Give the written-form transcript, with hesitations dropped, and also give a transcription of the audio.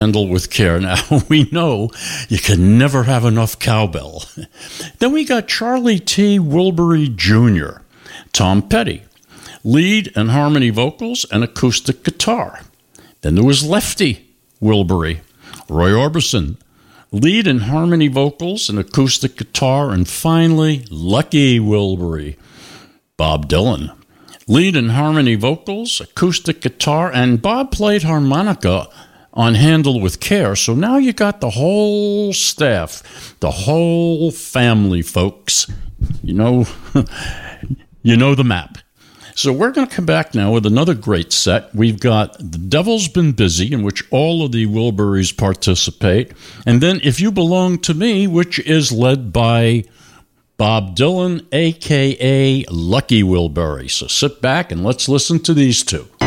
Handle with care. Now, we know you can never have enough cowbell. Then we got Charlie T. Wilbury Jr., Tom Petty, lead and harmony vocals and acoustic guitar. Then there was Lefty Wilbury, Roy Orbison, lead and harmony vocals and acoustic guitar. And finally, Lucky Wilbury, Bob Dylan, lead and harmony vocals, acoustic guitar, and Bob played harmonica on Handle with Care. So now you got the whole staff, the whole family, folks. You know the map. So we're going to come back now with another great set. We've got The Devil's Been Busy, in which all of the Wilburys participate. And then If You Belong to Me, which is led by Bob Dylan, a.k.a. Lucky Wilbury. So sit back and let's listen to these two.